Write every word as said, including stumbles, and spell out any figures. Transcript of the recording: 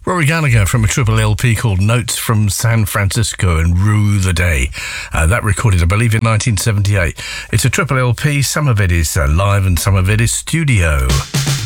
Rory Gallagher from a triple L P called Notes from San Francisco and Rue the Day. Uh, that recorded, I believe, in nineteen seventy-eight. It's a triple L P. Some of it is uh, live and some of it is studio.